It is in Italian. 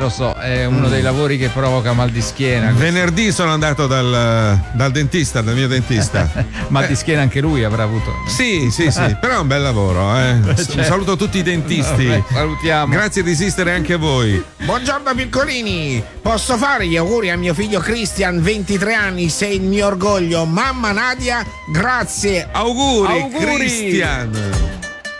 lo so, è uno dei lavori che provoca mal di schiena. Venerdì sono andato dal dentista, dal mio dentista. Mal di schiena anche lui avrà avuto. Sì, però è un bel lavoro, eh. Certo. Saluto tutti i dentisti. Salutiamo. Grazie di esistere anche a voi. Buongiorno piccolini, posso fare gli auguri a mio figlio Christian, 23 anni, sei il mio orgoglio. Mamma Nadia, grazie. Auguri. Auguri. Christian.